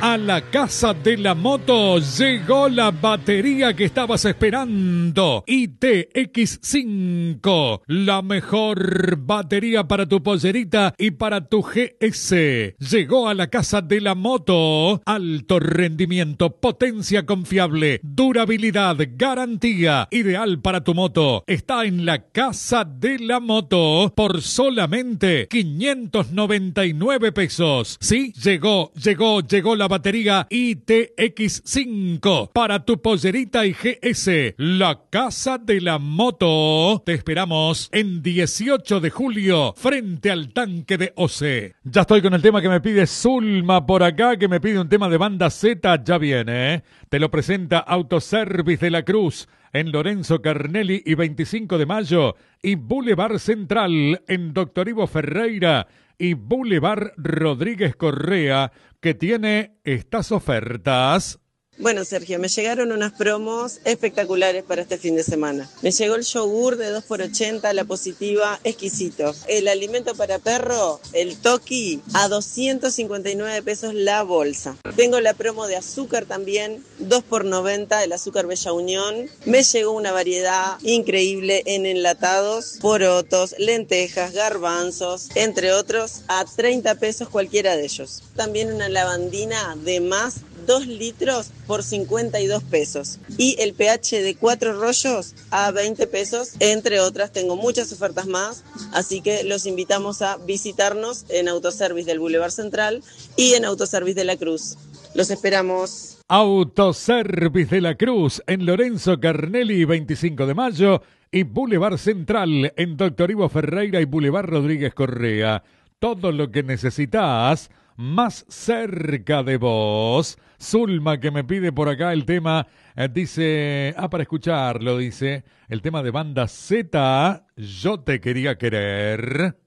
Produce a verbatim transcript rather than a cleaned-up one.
A la casa de la moto llegó la batería que estabas esperando. I T X cinco, la mejor batería para tu pollerita y para tu G S. Llegó a la casa de la moto. Alto rendimiento, potencia confiable, durabilidad, garantía, ideal para tu moto. Está en la casa de la moto por solamente quinientos noventa y nueve pesos. Sí, llegó, llegó, llegó la batería I T X cinco para tu pollerita y G S. La casa de la moto. Te esperamos en dieciocho de julio frente al tanque de O C. Ya estoy con el tema que me pide Zulma por acá, que me pide un tema de banda Z. Ya viene, ¿eh? Te lo presenta Autoservice de la Cruz en Lorenzo Carnelli y veinticinco de mayo, y Boulevard Central en Doctor Ivo Ferreira y Boulevard Rodríguez Correa, que tiene estas ofertas. Bueno, Sergio, me llegaron unas promos espectaculares para este fin de semana. Me llegó el yogur de dos por ochenta, la Positiva, exquisito. El alimento para perro, el Toki, a doscientos cincuenta y nueve pesos la bolsa. Tengo la promo de azúcar también, dos por noventa, el azúcar Bella Unión. Me llegó una variedad increíble en enlatados, porotos, lentejas, garbanzos, entre otros, a treinta pesos cualquiera de ellos. También una lavandina de más, dos litros por cincuenta y dos pesos. Y el pH de cuatro rollos a veinte pesos, entre otras. Tengo muchas ofertas más, así que los invitamos a visitarnos en Autoservice del Boulevard Central y en Autoservice de la Cruz. Los esperamos. Autoservice de la Cruz en Lorenzo Carnelli, veinticinco de mayo, y Boulevard Central en Doctor Ivo Ferreira y Boulevard Rodríguez Correa. Todo lo que necesitas más cerca de vos. Zulma, que me pide por acá el tema, eh, dice, ah, para escucharlo, dice, el tema de banda Z, Yo te quería querer.